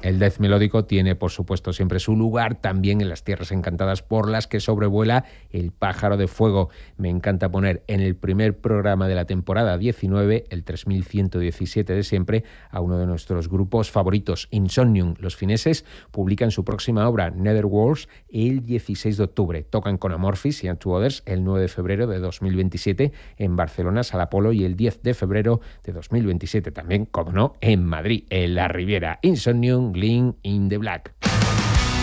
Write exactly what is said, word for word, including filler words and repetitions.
El death melódico tiene, por supuesto, siempre su lugar también en las tierras encantadas por las que sobrevuela El pájaro de fuego. Me encanta poner en el primer programa de la temporada diecinueve, el tres mil ciento diecisiete de siempre, a uno de nuestros grupos favoritos, Insomnium. Los fineses publican su próxima obra, Netherworlds, el dieciséis de octubre. Tocan con Amorphis y And Two Others el nueve de febrero de dos mil veintisiete en Barcelona, Sala Polo, y el diez de febrero de dos mil veintisiete también, como no, en Madrid, en la Riviera. Insomnium, Gleam in the Black.